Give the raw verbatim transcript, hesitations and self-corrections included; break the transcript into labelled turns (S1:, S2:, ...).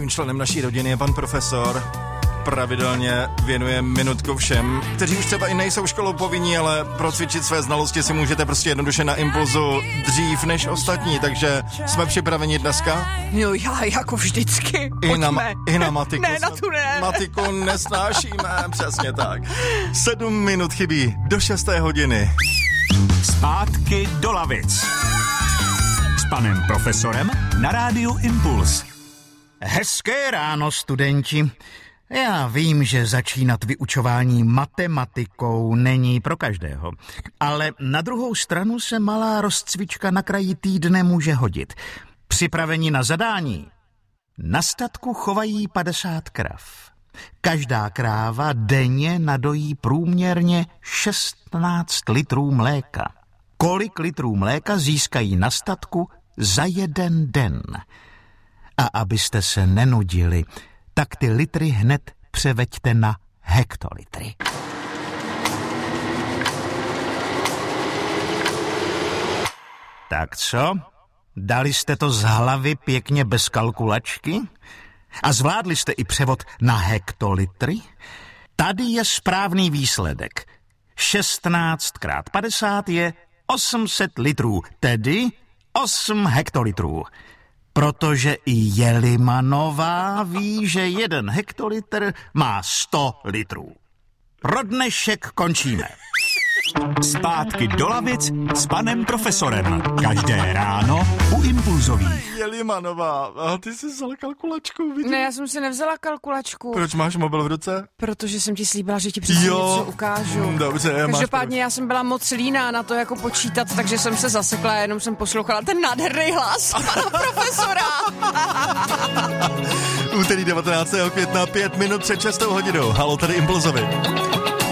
S1: Dalším členem naší rodiny je pan profesor. Pravidelně věnuje minutku všem, kteří už třeba i nejsou školou povinní, ale procvičit své znalosti si můžete prostě jednoduše na impulzu dřív než ostatní, takže jsme připraveni dneska?
S2: Jo, já jako vždycky.
S1: I na, I na matiku.
S2: Ne, na tu ne.
S1: Matiku nesnášíme, přesně tak. Sedm minut chybí do šesté hodiny.
S3: Zpátky do lavic. S panem profesorem na rádiu Impuls.
S4: Hezké ráno, studenti. Já vím, že začínat vyučování matematikou není pro každého, ale na druhou stranu se malá rozcvička na kraji týdne může hodit. Připraveni na zadání? Na statku chovají padesát krav. Každá kráva denně nadojí průměrně šestnáct litrů mléka. Kolik litrů mléka získají na statku za jeden den? A abyste se nenudili, tak ty litry hned převeďte na hektolitry. Tak co? Dali jste to z hlavy pěkně bez kalkulačky? A zvládli jste i převod na hektolitry? Tady je správný výsledek. šestnáct krát padesát je osm set litrů, tedy osm hektolitrů. Protože i Jelimanová ví, že jeden hektolitr má sto litrů. Pro dnešek končíme.
S3: Zpátky do lavic s panem profesorem. Každé ráno u Impulzových.
S1: Jelimanová, a ty jsi vzala kalkulačku, vidím.
S2: Ne, já jsem si nevzala kalkulačku.
S1: Proč máš mobil v ruce?
S2: Protože jsem ti slíbila, že ti přesně něco ukážu.
S1: Dobře,
S2: Každopádně já jsem byla moc líná na to jako počítat, takže jsem se zasekla, jenom jsem poslouchala ten nádherný hlas pana profesora.
S1: Úterý devatenáctého května, pět minut před šestou hodinou. Halo, tady Impulzovi.